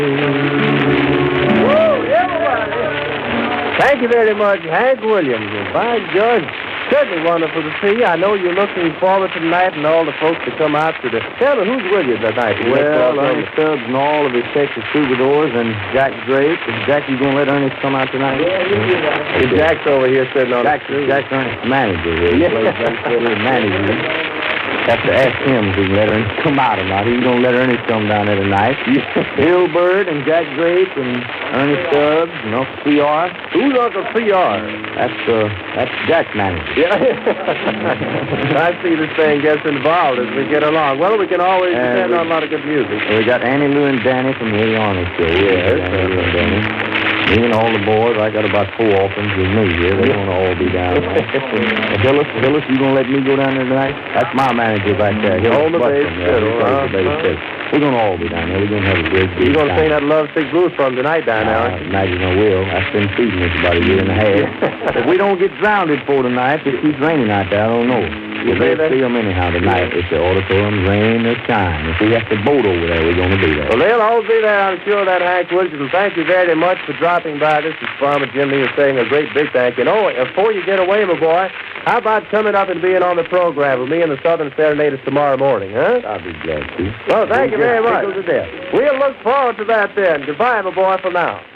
Woo, everybody. Thank you very much, Hank Williams. And by George, certainly wonderful to see you. I know you're looking forward to tonight and all the folks to come out to the... Tell me, who's with you tonight? Well, Ernie Stubbs and all of his Texas troubadours and Jack Drake. And Jack, you going to let Ernest come out tonight? Yeah, he'll be there. Okay. Jack's over here sitting on Jack's Ernest's manager here. He plays basketball manager. Have to ask him if he can let Ernest come out or not. He's going to let Ernest come down there tonight. Bill Bird and Jack Drake and Ernest Stubbs and Uncle C.R. Who's Uncle C.R.? That's Jack's manager. Yeah. I see this thing gets involved as we get along. Well, we can always depend on a lot of good music. We got Annie Lou and Danny from the Eddie Arnold Show. Yes. Annie Lou and Danny. Me and all the boys, I got about 4 orphans with me here. They want to all be down there. Hillis, you going to let me go down there tonight? That's my manager back there. Hold the bass fiddle. We're going to all be down there. We're going to have a great time. You're going to sing that Love Sick Blues from tonight down there, aren't you? Imagine I will. I've been feeding this about a year and a half. If we don't get drowned for tonight, it keeps raining out there, I don't know. You better see them anyhow tonight. If the auditorium rain or shine. If we have to boat over there, we're going to be there. Well, they'll all be there, I'm sure, that Hank Williams. And thank you very much for dropping by. This is Farmer Jim Lee saying a great big thank you. Oh, before you get away, my boy, how about coming up and being on the program with me and the Southern Serenaders tomorrow morning, huh? I'll be glad to. Well, thank you very much. We'll look forward to that then. Goodbye, my boy, for now.